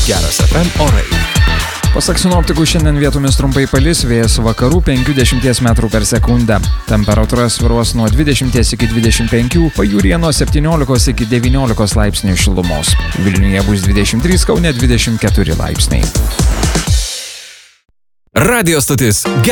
Geras FM orai. Pasak sinoptikų, šiandien vietomis trumpai palis, vėjas vakarų 5–10 metrų per sekundę. Temperatūra svyruos nuo 20 iki 25, pajūryje nuo 17 iki 19 laipsnių šilumos. Vilniuje bus 23, Kaune 24 laipsniai. Radio stotis